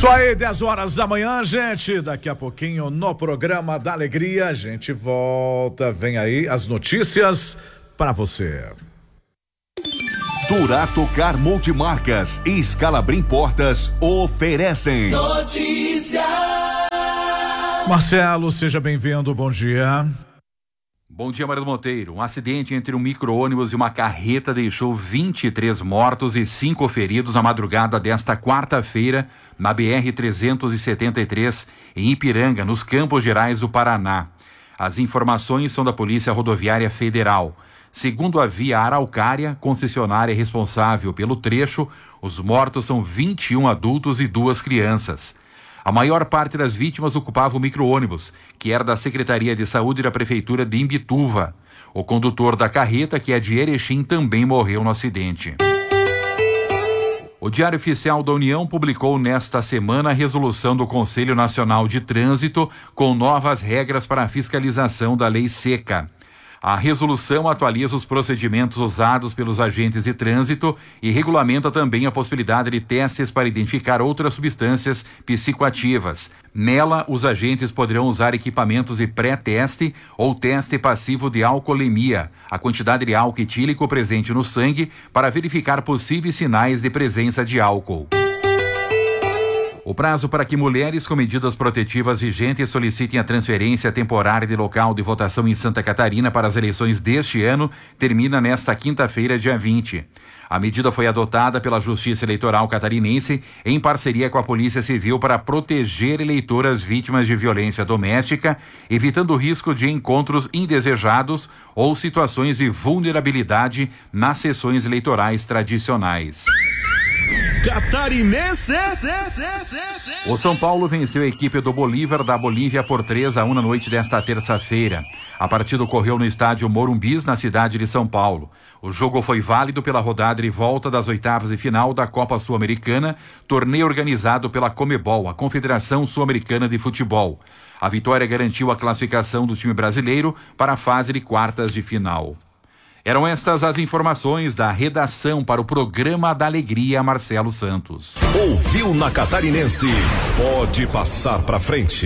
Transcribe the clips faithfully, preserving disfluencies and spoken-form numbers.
Isso aí, dez horas da manhã, gente. Daqui a pouquinho no programa da Alegria a gente volta. Vem aí as notícias para você. Durato Car Multimarcas e Scalabrin Portas oferecem notícias. Marcelo, seja bem-vindo, bom dia. Bom dia, Marido Monteiro. Um acidente entre um micro-ônibus e uma carreta deixou vinte e três mortos e cinco feridos na madrugada desta quarta-feira na B R trezentos e setenta e três, em Ipiranga, nos Campos Gerais do Paraná. As informações são da Polícia Rodoviária Federal. Segundo a Via Araucária, concessionária responsável pelo trecho, os mortos são vinte e um adultos e duas crianças. A maior parte das vítimas ocupava o micro-ônibus, que era da Secretaria de Saúde da Prefeitura de Imbituva. O condutor da carreta, que é de Erechim, também morreu no acidente. O Diário Oficial da União publicou nesta semana a resolução do Conselho Nacional de Trânsito com novas regras para a fiscalização da Lei Seca. A resolução atualiza os procedimentos usados pelos agentes de trânsito e regulamenta também a possibilidade de testes para identificar outras substâncias psicoativas. Nela, os agentes poderão usar equipamentos de pré-teste ou teste passivo de alcoolemia, a quantidade de álcool etílico presente no sangue, para verificar possíveis sinais de presença de álcool. O prazo para que mulheres com medidas protetivas vigentes solicitem a transferência temporária de local de votação em Santa Catarina para as eleições deste ano termina nesta quinta-feira, dia vinte. A medida foi adotada pela Justiça Eleitoral Catarinense em parceria com a Polícia Civil para proteger eleitoras vítimas de violência doméstica, evitando o risco de encontros indesejados ou situações de vulnerabilidade nas sessões eleitorais tradicionais. Catarinense. O São Paulo venceu a equipe do Bolívar da Bolívia por três a um na noite desta terça-feira. A partida ocorreu no estádio Morumbis, na cidade de São Paulo. O jogo foi válido pela rodada de volta das oitavas de final da Copa Sul-Americana, torneio organizado pela Comebol, a Confederação Sul-Americana de Futebol. A vitória garantiu a classificação do time brasileiro para a fase de quartas de final. Eram estas as informações da redação para o programa da Alegria, Marcelo Santos. Ouviu na Catarinense? Pode passar pra frente.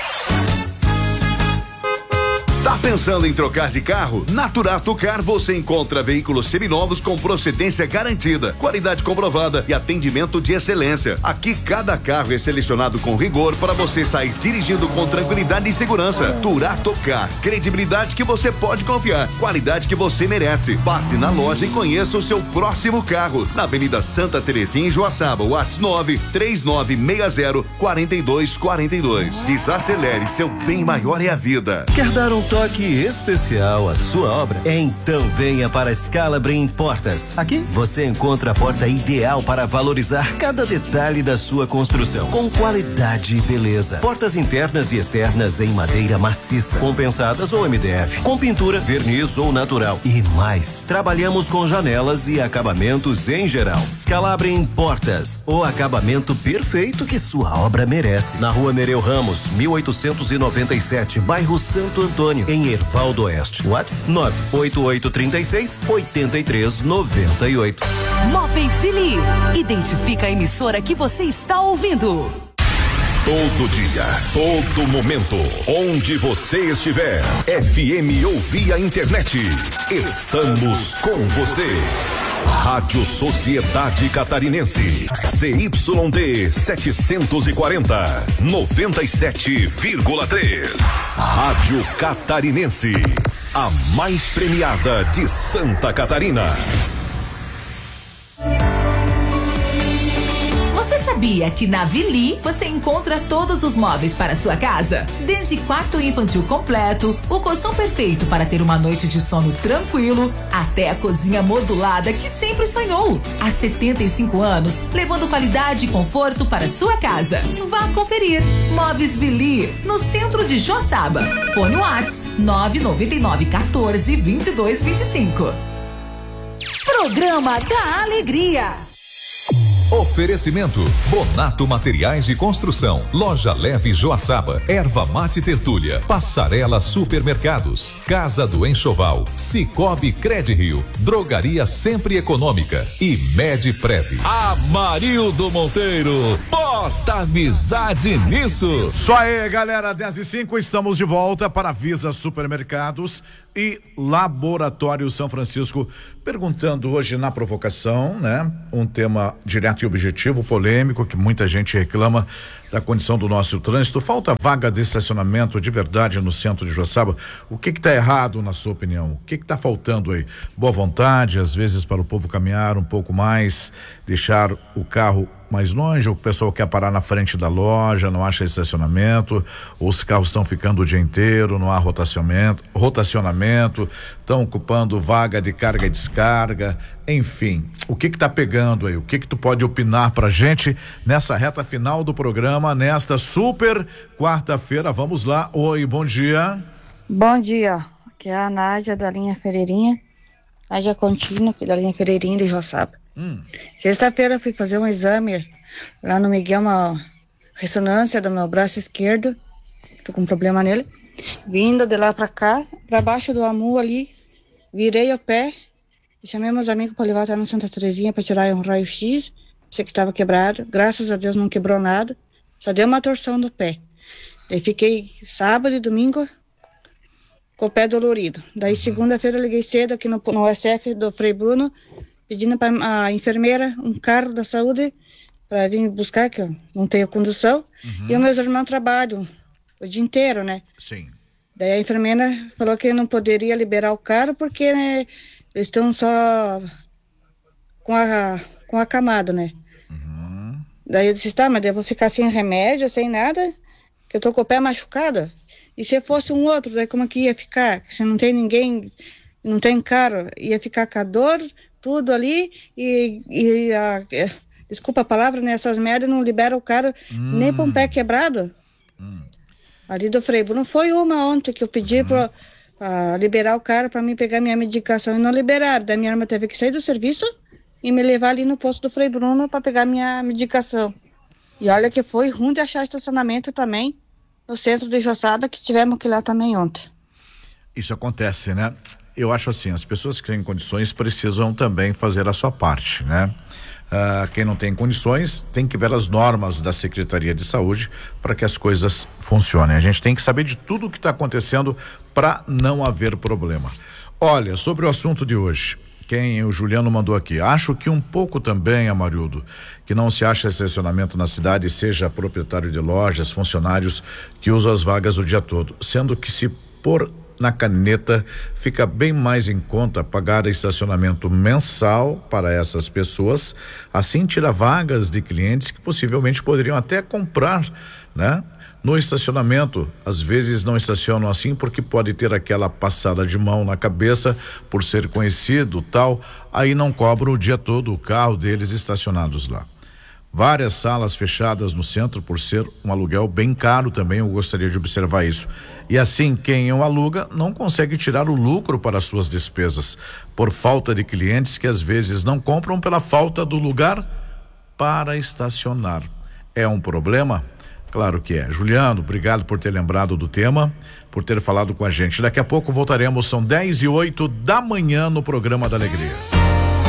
Tá pensando em trocar de carro? Na Durato Car você encontra veículos seminovos com procedência garantida, qualidade comprovada e atendimento de excelência. Aqui cada carro é selecionado com rigor para você sair dirigindo com tranquilidade e segurança. Durato Car, credibilidade que você pode confiar, qualidade que você merece. Passe na loja e conheça o seu próximo carro. Na Avenida Santa Terezinha, em Joaçaba, WhatsApp nove três nove seis zero quatro dois quatro dois. Desacelere, seu bem maior é a vida. Quer dar um toque especial à sua obra? Então venha para a Scalabrin Portas. Aqui você encontra a porta ideal para valorizar cada detalhe da sua construção, com qualidade e beleza. Portas internas e externas em madeira maciça, compensadas ou M D F, com pintura, verniz ou natural e mais. Trabalhamos com janelas e acabamentos em geral. Scalabrin Portas, o acabamento perfeito que sua obra merece. Na Rua Nereu Ramos, mil oitocentos e noventa e sete, bairro Santo Antônio, em Ervaldo Oeste. WhatsApp nove oito oito três seis oito três nove oito. Móveis Vili. Identifica a emissora que você está ouvindo. Todo dia, todo momento, onde você estiver, F M ou via internet, estamos com você. Rádio Sociedade Catarinense, C Y D setecentos e quarenta, noventa e sete vírgula três. Rádio Catarinense, a mais premiada de Santa Catarina. Sabia que na Vili você encontra todos os móveis para sua casa? Desde quarto infantil completo, o colchão perfeito para ter uma noite de sono tranquilo, até a cozinha modulada que sempre sonhou. Há setenta e cinco anos, levando qualidade e conforto para sua casa. Vá conferir. Móveis Vili, no centro de Joaçaba. Fone WhatsApp nove nove nove um quatro dois dois dois cinco. Programa da Alegria. Oferecimento: Bonato Materiais de Construção, Loja Leve Joaçaba, Erva Mate Tertúlia, Passarela Supermercados, Casa do Enxoval, Cicobi Credirio, Drogaria Sempre Econômica e Medprev. Amarildo Monteiro, pode Bota amizade nisso. Só aí, galera, dez e cinco, estamos de volta para Visa Supermercados e Laboratório São Francisco, perguntando hoje na provocação, né? Um tema direto e objetivo, polêmico, que muita gente reclama da condição do nosso trânsito. Falta vaga de estacionamento de verdade no centro de Joaçaba. O que que tá errado, na sua opinião? O que que tá faltando aí? Boa vontade, às vezes, para o povo caminhar um pouco mais, deixar o carro mais longe, o pessoal quer parar na frente da loja, não acha estacionamento, ou os carros estão ficando o dia inteiro, não há rotacionamento, rotacionamento, estão ocupando vaga de carga e descarga, enfim, o que que tá pegando aí? O que que tu pode opinar pra gente nessa reta final do programa, nesta super quarta-feira? Vamos lá. Oi, bom dia. Bom dia, aqui é a Nádia da linha Ferreirinha, Nádia Contínua, aqui da linha Ferreirinha de Joaçaba. Hum. Sexta-feira eu fui fazer um exame lá no Miguel, uma ressonância do meu braço esquerdo, tô com um problema nele. Vindo de lá pra cá, pra baixo do Amu ali, virei o pé, chamei meus amigos pra levar até no Santa Terezinha pra tirar um raio-x, sei que tava quebrado, graças a Deus não quebrou nada, só deu uma torção do pé. Daí fiquei sábado e domingo com o pé dolorido. Daí segunda-feira eu liguei cedo aqui no, no S F do Frei Bruno, pedindo para a enfermeira um carro da saúde para vir me buscar, que eu não tenho condução, uhum. E os meus irmãos trabalham o dia inteiro, né? Sim. Daí a enfermeira falou que não poderia liberar o carro porque, né, eles estão só com a, com acamado, né? Uhum. Daí eu disse, tá, mas eu vou ficar sem remédio, sem nada, que eu tô com o pé machucado. E se fosse um outro, daí como que ia ficar? Se não tem ninguém, não tem carro, ia ficar com a dor, tudo ali, e, e a, é, desculpa a palavra, né? Essas merdas não liberam o cara hum. nem para um pé quebrado. Hum. Ali do Frei Bruno foi uma ontem que eu pedi hum. para liberar o cara para mim pegar minha medicação e não liberaram. Daí minha irmã teve que sair do serviço e me levar ali no posto do Frei Bruno para pegar minha medicação. E olha que foi ruim de achar estacionamento também no centro de Joaçaba, que tivemos que ir lá também ontem. Isso acontece, né? Eu acho assim, as pessoas que têm condições precisam também fazer a sua parte, né? Ah, quem não tem condições tem que ver as normas da Secretaria de Saúde para que as coisas funcionem. A gente tem que saber de tudo o que está acontecendo para não haver problema. Olha, sobre o assunto de hoje, quem o Juliano mandou aqui, acho que um pouco também, Amarildo, que não se acha estacionamento na cidade, seja proprietário de lojas, funcionários que usam as vagas o dia todo, sendo que se por na caneta fica bem mais em conta pagar estacionamento mensal para essas pessoas, assim tira vagas de clientes que possivelmente poderiam até comprar, né? No estacionamento, às vezes não estacionam assim porque pode ter aquela passada de mão na cabeça por ser conhecido, tal, aí não cobram o dia todo o carro deles estacionados lá. Várias salas fechadas no centro por ser um aluguel bem caro também, eu gostaria de observar isso. E assim, quem o aluga não consegue tirar o lucro para suas despesas, por falta de clientes que às vezes não compram pela falta do lugar para estacionar. É um problema? Claro que é. Juliano, obrigado por ter lembrado do tema, por ter falado com a gente. Daqui a pouco voltaremos, são dez e oito da manhã no programa da Alegria.